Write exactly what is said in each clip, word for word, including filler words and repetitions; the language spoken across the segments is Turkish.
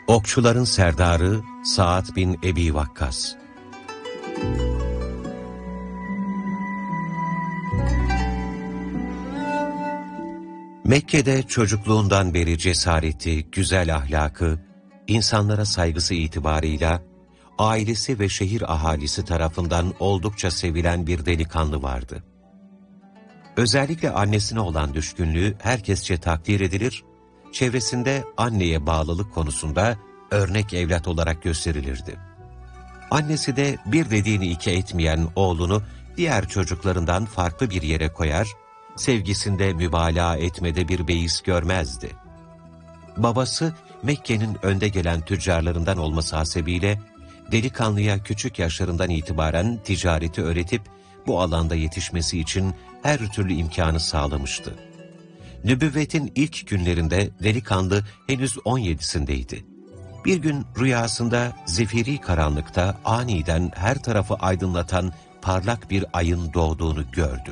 Okçuların serdarı Sa'd bin Ebi Vakkas. Mekke'de çocukluğundan beri cesareti, güzel ahlakı, insanlara saygısı itibarıyla, ailesi ve şehir ahalisi tarafından oldukça sevilen bir delikanlı vardı. Özellikle annesine olan düşkünlüğü herkesçe takdir edilir, çevresinde anneye bağlılık konusunda örnek evlat olarak gösterilirdi. Annesi de bir dediğini iki etmeyen oğlunu diğer çocuklarından farklı bir yere koyar, sevgisinde mübalağa etmede bir beis görmezdi. Babası Mekke'nin önde gelen tüccarlarından olması hasebiyle delikanlıya küçük yaşlarından itibaren ticareti öğretip bu alanda yetişmesi için her türlü imkanı sağlamıştı. Nübüvvetin ilk günlerinde delikanlı henüz on yedisindeydi. Bir gün rüyasında zifiri karanlıkta aniden her tarafı aydınlatan parlak bir ayın doğduğunu gördü.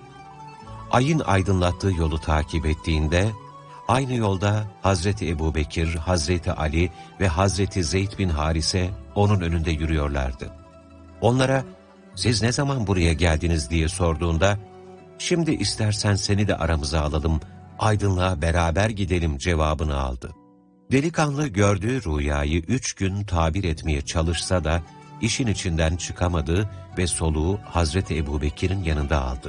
Ayın aydınlattığı yolu takip ettiğinde, aynı yolda Hazreti Ebubekir, Hazreti Ali ve Hazreti Zeyd bin Harise onun önünde yürüyorlardı. Onlara, "Siz ne zaman buraya geldiniz?" diye sorduğunda, "Şimdi istersen seni de aramıza alalım, aydınlığa beraber gidelim" cevabını aldı. Delikanlı gördüğü rüyayı üç gün tabir etmeye çalışsa da, işin içinden çıkamadı ve soluğu Hazreti Ebubekir'in yanında aldı.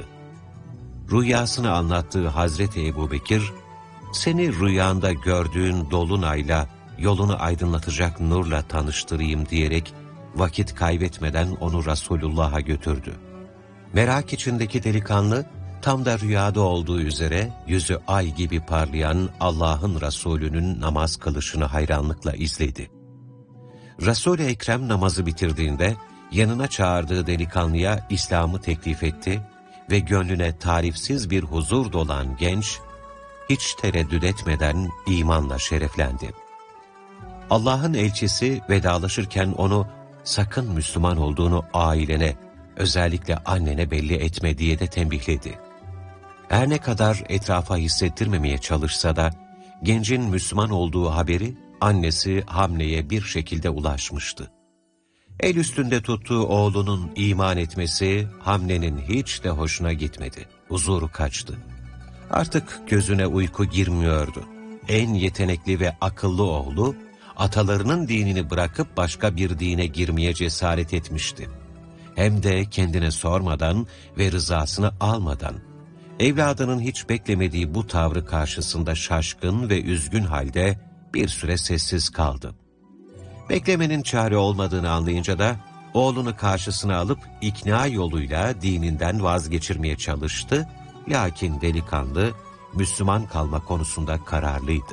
Rüyasını anlattığı Hazreti Ebubekir, "Seni rüyanda gördüğün dolunayla, yolunu aydınlatacak nurla tanıştırayım" diyerek vakit kaybetmeden onu Resulullah'a götürdü. Merak içindeki delikanlı, tam da rüyada olduğu üzere yüzü ay gibi parlayan Allah'ın Resulü'nün namaz kılışını hayranlıkla izledi. Resul-i Ekrem namazı bitirdiğinde yanına çağırdığı delikanlıya İslam'ı teklif etti ve gönlüne tarifsiz bir huzur dolan genç, hiç tereddüt etmeden imanla şereflendi. Allah'ın elçisi vedalaşırken onu sakın Müslüman olduğunu ailene, özellikle annene belli etme diye de tembihledi. Her ne kadar etrafa hissettirmemeye çalışsa da, gencin Müslüman olduğu haberi annesi Hamne'ye bir şekilde ulaşmıştı. El üstünde tuttuğu oğlunun iman etmesi Hamne'nin hiç de hoşuna gitmedi. Huzuru kaçtı. Artık gözüne uyku girmiyordu. En yetenekli ve akıllı oğlu, atalarının dinini bırakıp başka bir dine girmeye cesaret etmişti. Hem de kendine sormadan ve rızasını almadan. Evladının hiç beklemediği bu tavrı karşısında şaşkın ve üzgün halde bir süre sessiz kaldı. Beklemenin çare olmadığını anlayınca da oğlunu karşısına alıp ikna yoluyla dininden vazgeçirmeye çalıştı, lakin delikanlı Müslüman kalma konusunda kararlıydı.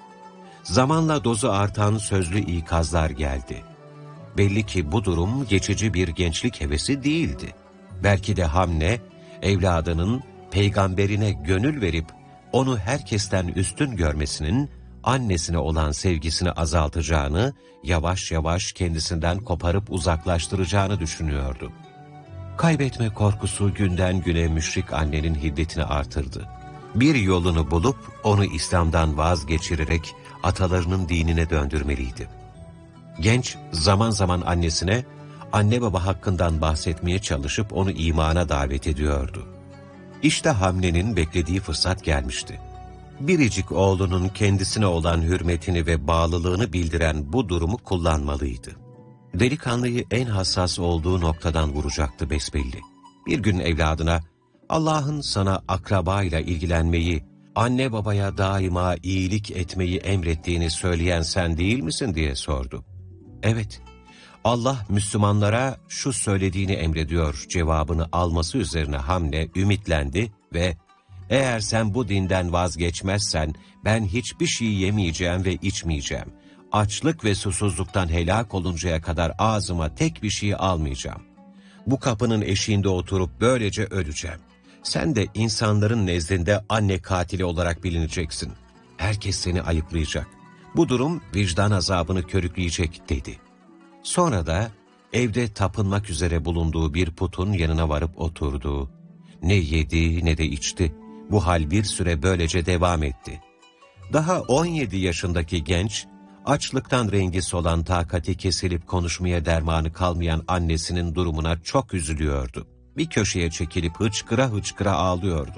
Zamanla dozu artan sözlü ikazlar geldi. Belli ki bu durum geçici bir gençlik hevesi değildi. Belki de Hamne, evladının peygamberine gönül verip onu herkesten üstün görmesinin annesine olan sevgisini azaltacağını, yavaş yavaş kendisinden koparıp uzaklaştıracağını düşünüyordu. Kaybetme korkusu günden güne müşrik annenin hiddetini artırdı. Bir yolunu bulup onu İslam'dan vazgeçirerek atalarının dinine döndürmeliydi. Genç zaman zaman annesine, anne baba hakkından bahsetmeye çalışıp onu imana davet ediyordu. İşte Hamne'nin beklediği fırsat gelmişti. Biricik oğlunun kendisine olan hürmetini ve bağlılığını bildiren bu durumu kullanmalıydı. Delikanlıyı en hassas olduğu noktadan vuracaktı besbelli. Bir gün evladına, "Allah'ın sana akrabayla ilgilenmeyi, anne babaya daima iyilik etmeyi emrettiğini söyleyen sen değil misin?" diye sordu. "Evet, Allah Müslümanlara şu söylediğini emrediyor" cevabını alması üzerine Hamne ümitlendi ve "Eğer sen bu dinden vazgeçmezsen ben hiçbir şey yemeyeceğim ve içmeyeceğim. Açlık ve susuzluktan helak oluncaya kadar ağzıma tek bir şey almayacağım. Bu kapının eşiğinde oturup böylece öleceğim. Sen de insanların nezdinde anne katili olarak bilineceksin. Herkes seni ayıplayacak. Bu durum vicdan azabını körükleyecek" dedi. Sonra da evde tapınmak üzere bulunduğu bir putun yanına varıp oturdu. Ne yedi ne de içti. Bu hal bir süre böylece devam etti. Daha on yedi yaşındaki genç, Açlıktan rengi solan, takati kesilip konuşmaya dermanı kalmayan annesinin durumuna çok üzülüyordu. Bir köşeye çekilip hıçkıra hıçkıra ağlıyordu.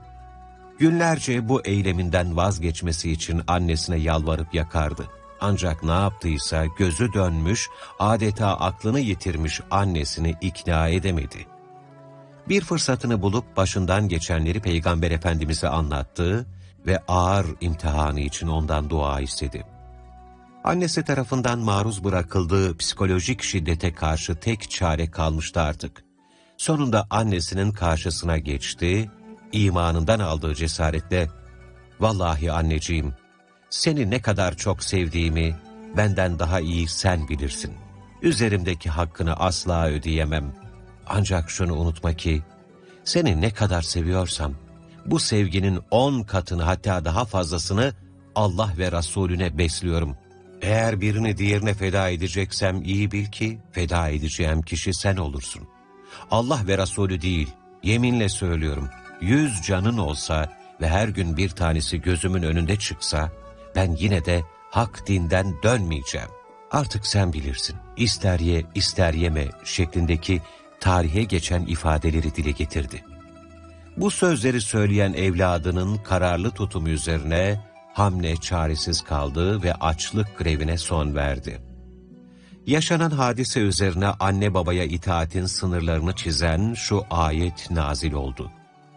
Günlerce bu eyleminden vazgeçmesi için annesine yalvarıp yakardı. Ancak ne yaptıysa gözü dönmüş, adeta aklını yitirmiş annesini ikna edemedi. Bir fırsatını bulup başından geçenleri Peygamber Efendimiz'e anlattı ve ağır imtihanı için ondan dua istedi. Annesi tarafından maruz bırakıldığı psikolojik şiddete karşı tek çare kalmıştı artık. Sonunda annesinin karşısına geçti, imanından aldığı cesaretle, "Vallahi anneciğim, seni ne kadar çok sevdiğimi benden daha iyi sen bilirsin. Üzerimdeki hakkını asla ödeyemem. Ancak şunu unutma ki, seni ne kadar seviyorsam, bu sevginin on katını hatta daha fazlasını Allah ve Resulüne besliyorum. Eğer birini diğerine feda edeceksem iyi bil ki, feda edeceğim kişi sen olursun. Allah ve Resulü değil, yeminle söylüyorum, yüz canın olsa ve her gün bir tanesi gözümün önünde çıksa, ben yine de hak dinden dönmeyeceğim. Artık sen bilirsin, ister ye ister yeme" şeklindeki tarihe geçen ifadeleri dile getirdi. Bu sözleri söyleyen evladının kararlı tutumu üzerine Hamne çaresiz kaldı ve açlık grevine son verdi. Yaşanan hadise üzerine anne babaya itaatin sınırlarını çizen şu ayet nazil oldu.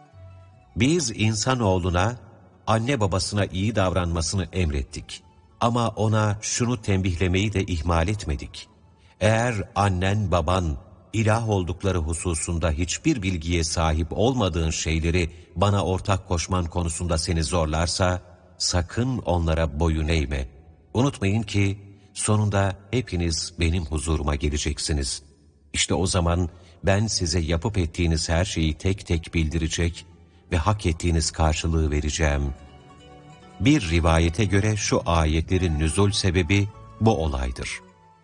"Biz insanoğluna anne babasına iyi davranmasını emrettik. Ama ona şunu tembihlemeyi de ihmal etmedik. Eğer annen baban ilah oldukları hususunda hiçbir bilgiye sahip olmadığın şeyleri bana ortak koşman konusunda seni zorlarsa, sakın onlara boyun eğme. Unutmayın ki sonunda hepiniz benim huzuruma geleceksiniz. İşte o zaman ben size yapıp ettiğiniz her şeyi tek tek bildirecek ve hak ettiğiniz karşılığı vereceğim." Bir rivayete göre şu ayetlerin nüzul sebebi bu olaydır.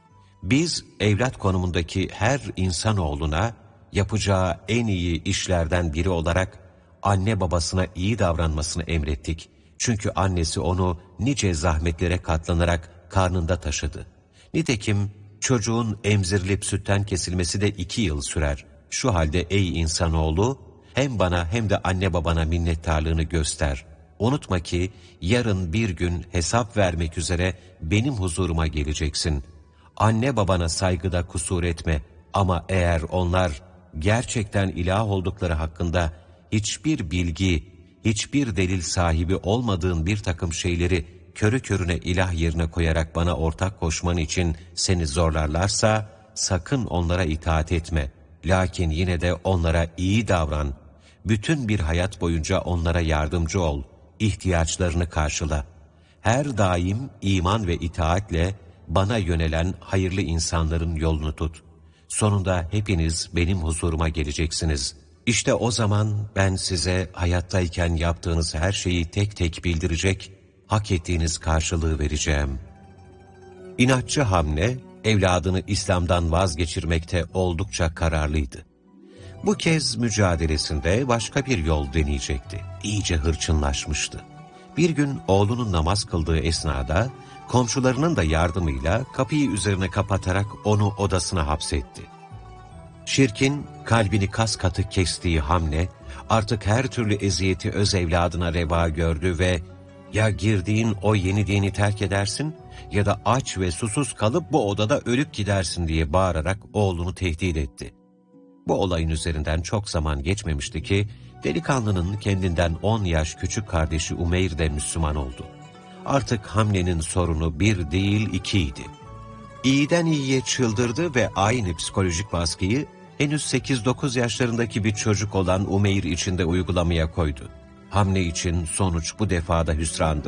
Biz evlat konumundaki her insanoğluna yapacağı en iyi işlerden biri olarak anne babasına iyi davranmasını emrettik. Çünkü annesi onu nice zahmetlere katlanarak karnında taşıdı. Nitekim çocuğun emzirilip sütten kesilmesi de iki yıl sürer. Şu halde ey insanoğlu, hem bana hem de anne babana minnettarlığını göster. Unutma ki yarın bir gün hesap vermek üzere benim huzuruma geleceksin. Anne babana saygıda kusur etme ama eğer onlar gerçekten ilah oldukları hakkında hiçbir bilgi, hiçbir delil sahibi olmadığın bir takım şeyleri körü körüne ilah yerine koyarak bana ortak koşman için seni zorlarlarsa sakın onlara itaat etme. Lakin yine de onlara iyi davran. Bütün bir hayat boyunca onlara yardımcı ol. İhtiyaçlarını karşıla. Her daim iman ve itaatle bana yönelen hayırlı insanların yolunu tut. Sonunda hepiniz benim huzuruma geleceksiniz. İşte o zaman ben size hayattayken yaptığınız her şeyi tek tek bildirecek, hak ettiğiniz karşılığı vereceğim. İnatçı Hamne, evladını İslam'dan vazgeçirmekte oldukça kararlıydı. Bu kez mücadelesinde başka bir yol deneyecekti. İyice hırçınlaşmıştı. Bir gün oğlunun namaz kıldığı esnada, komşularının da yardımıyla kapıyı üzerine kapatarak onu odasına hapsetti. Şirkin kalbini kas katı kestiği Hamne, artık her türlü eziyeti öz evladına reva gördü ve "Ya girdiğin o yeni dini terk edersin ya da aç ve susuz kalıp bu odada ölüp gidersin" diye bağırarak oğlunu tehdit etti. Bu olayın üzerinden çok zaman geçmemişti ki delikanlının kendinden on yaş küçük kardeşi Umeyr de Müslüman oldu. Artık Hamne'nin sorunu bir değil ikiydi. İyiden iyiye çıldırdı ve aynı psikolojik baskıyı henüz sekiz dokuz yaşlarındaki bir çocuk olan Umeyr için de uygulamaya koydu. Hamne için sonuç bu defada hüsrandı.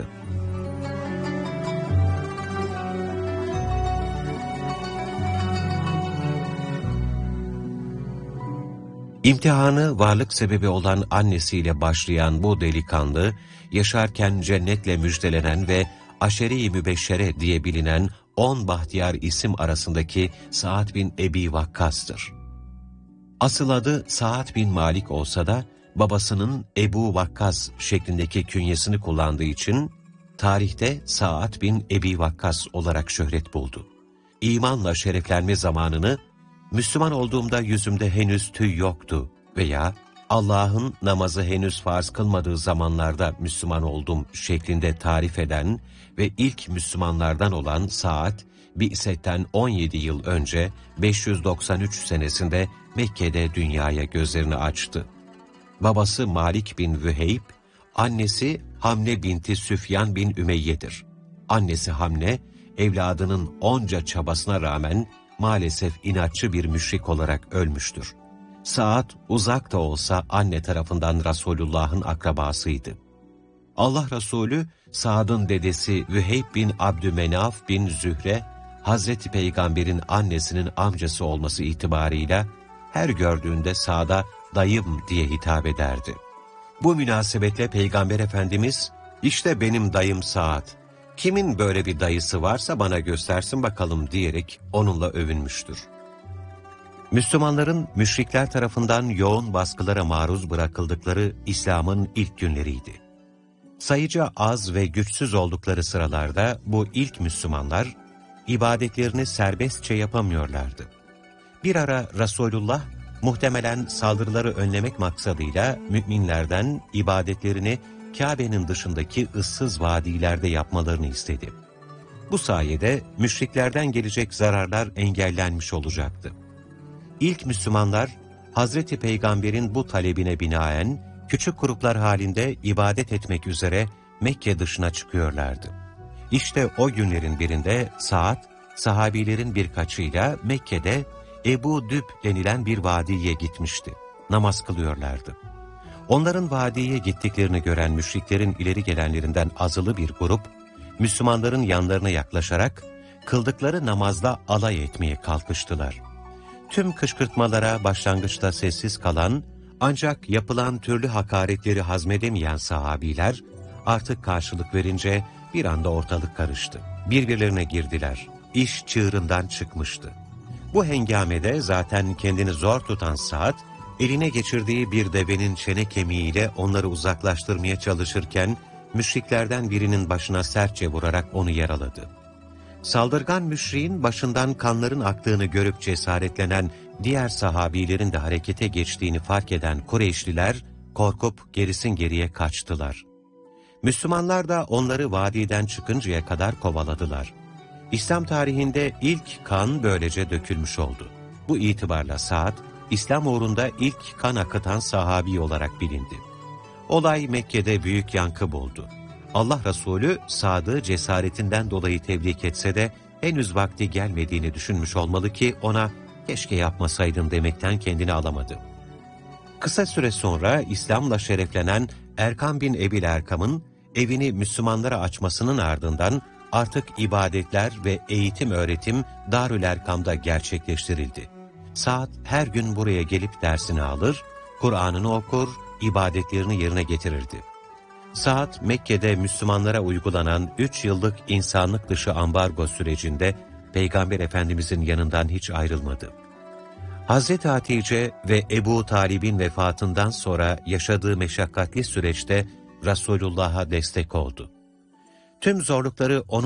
İmtihanı varlık sebebi olan annesiyle başlayan bu delikanlı, yaşarken cennetle müjdelenen ve aşere-i mübeşşere diye bilinen on bahtiyar isim arasındaki Sa'd bin Ebi Vakkas'tır. Asıl adı Sa'd bin Malik olsa da babasının Ebu Vakkas şeklindeki künyesini kullandığı için tarihte Sa'd bin Ebi Vakkas olarak şöhret buldu. İmanla şereflenme zamanını, Müslüman olduğumda yüzümde henüz tüy yoktu veya Allah'ın namazı henüz farz kılmadığı zamanlarda Müslüman oldum şeklinde tarif eden ve ilk Müslümanlardan olan Sa'd, Bi'setten on yedi yıl önce beş yüz doksan üç senesinde Mekke'de dünyaya gözlerini açtı. Babası Malik bin Vüheyb, annesi Hamne binti Süfyan bin Ümeyye'dir. Annesi Hamne, evladının onca çabasına rağmen maalesef inatçı bir müşrik olarak ölmüştür. Sa'd uzak da olsa anne tarafından Resulullah'ın akrabasıydı. Allah Resulü, Sa'd'ın dedesi Vüheyb bin Abdümenaf bin Zühre, Hazreti Peygamber'in annesinin amcası olması itibarıyla her gördüğünde Sa'd'a dayım diye hitap ederdi. Bu münasebetle Peygamber Efendimiz, işte benim dayım Sa'd, kimin böyle bir dayısı varsa bana göstersin bakalım diyerek onunla övünmüştür. Müslümanların müşrikler tarafından yoğun baskılara maruz bırakıldıkları İslam'ın ilk günleriydi. Sayıca az ve güçsüz oldukları sıralarda bu ilk Müslümanlar, ibadetlerini serbestçe yapamıyorlardı. Bir ara Resulullah, muhtemelen saldırıları önlemek maksadıyla müminlerden ibadetlerini Kabe'nin dışındaki ıssız vadilerde yapmalarını istedi. Bu sayede müşriklerden gelecek zararlar engellenmiş olacaktı. İlk Müslümanlar, Hazreti Peygamber'in bu talebine binaen küçük gruplar halinde ibadet etmek üzere Mekke dışına çıkıyorlardı. İşte o günlerin birinde Sa'd, sahabilerin birkaçıyla Mekke'de Ebu Düb denilen bir vadiye gitmişti. Namaz kılıyorlardı. Onların vadiye gittiklerini gören müşriklerin ileri gelenlerinden azılı bir grup, Müslümanların yanlarına yaklaşarak kıldıkları namazda alay etmeye kalkıştılar. Tüm kışkırtmalara başlangıçta sessiz kalan, ancak yapılan türlü hakaretleri hazmedemeyen sahabiler, artık karşılık verince bir anda ortalık karıştı. Birbirlerine girdiler. İş çığırından çıkmıştı. Bu hengamede zaten kendini zor tutan Sa'd, eline geçirdiği bir devenin çene kemiğiyle onları uzaklaştırmaya çalışırken, müşriklerden birinin başına sertçe vurarak onu yaraladı. Saldırgan müşriğin başından kanların aktığını görüp cesaretlenen diğer sahabilerin de harekete geçtiğini fark eden Kureyşliler, korkup gerisin geriye kaçtılar. Müslümanlar da onları vadiden çıkıncaya kadar kovaladılar. İslam tarihinde ilk kan böylece dökülmüş oldu. Bu itibarla Sa'd, İslam uğrunda ilk kan akıtan sahabi olarak bilindi. Olay Mekke'de büyük yankı buldu. Allah Resulü Sa'd'ı cesaretinden dolayı tebrik etse de henüz vakti gelmediğini düşünmüş olmalı ki ona keşke yapmasaydın demekten kendini alamadı. Kısa süre sonra İslam'la şereflenen Erkam bin Ebil Erkam'ın evini Müslümanlara açmasının ardından artık ibadetler ve eğitim öğretim Darül Erkam'da gerçekleştirildi. Sa'd her gün buraya gelip dersini alır, Kur'an'ını okur, ibadetlerini yerine getirirdi. Sa'd, Mekke'de Müslümanlara uygulanan üç yıllık insanlık dışı ambargo sürecinde Peygamber Efendimizin yanından hiç ayrılmadı. Hazreti Hatice ve Ebu Talib'in vefatından sonra yaşadığı meşakkatli süreçte Resulullah'a destek oldu. Tüm zorlukları onun